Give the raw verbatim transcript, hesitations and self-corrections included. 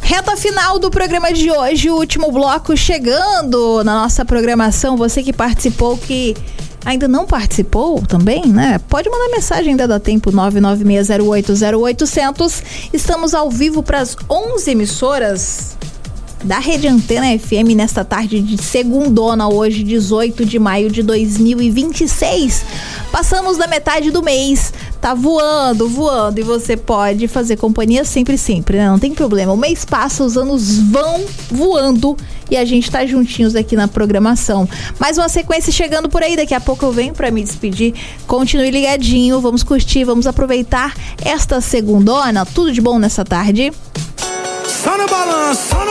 Reta final do programa de hoje, o último bloco chegando na nossa programação. Você que participou, que ainda não participou também, né? Pode mandar mensagem, ainda dá tempo, nove nove seis zero oito zero oito zero zero. Estamos ao vivo para as onze emissoras da Rede Antena F M nesta tarde de segundona, hoje, dezoito de maio de dois mil e vinte e seis. Passamos da metade do mês, tá voando, voando, e você pode fazer companhia sempre, sempre, né? Não tem problema. O mês passa, os anos vão voando e a gente tá juntinhos aqui na programação. Mais uma sequência chegando por aí, daqui a pouco eu venho pra me despedir. Continue ligadinho, vamos curtir, vamos aproveitar esta segundona. Tudo de bom nessa tarde. Só no balanço, só no